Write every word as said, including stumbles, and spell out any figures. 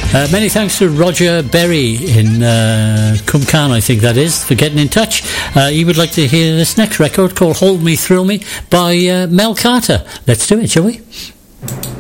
Uh, many thanks to Roger Berry in uh, Cumcan, I think that is, for getting in touch. Uh, he would like to hear this next record called Hold Me, Thrill Me by uh, Mel Carter. Let's do it, shall we?